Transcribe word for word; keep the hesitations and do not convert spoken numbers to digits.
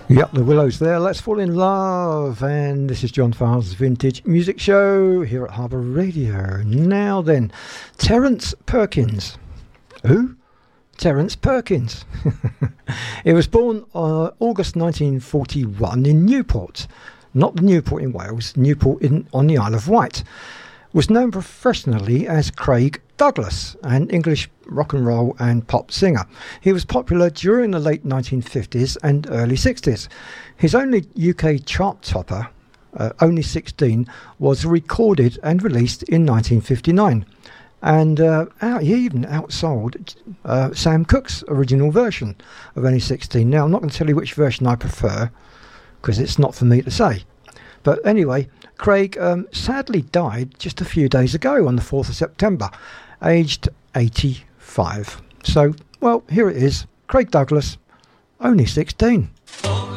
Yep, the Willows there. Let's fall in love. And this is John Farr's Vintage Music Show here at Harbour Radio. Now then, Terence Perkins. Who? Terence Perkins. He was born uh, August nineteen forty-one in Newport. Not the Newport in Wales, Newport in, on the Isle of Wight. Was known professionally as Craig Douglas, an English rock and roll and pop singer. He was popular during the late nineteen fifties and early sixties. His only U K chart topper, uh, Only sixteen, was recorded and released in nineteen fifty-nine. And uh, out, he even outsold uh, Sam Cooke's original version of Only sixteen. Now, I'm not going to tell you which version I prefer, because it's not for me to say. But anyway, Craig um, sadly died just a few days ago on the fourth of September, aged eighty-five. So, well, here it is. Craig Douglas, Only sixteen.